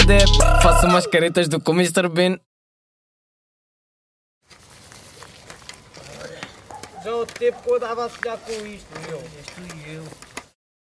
perder. Faço mais caretas do que o Mr. Bean. Já o tempo que eu andava a sonhar com isto, meu. És tu e eu.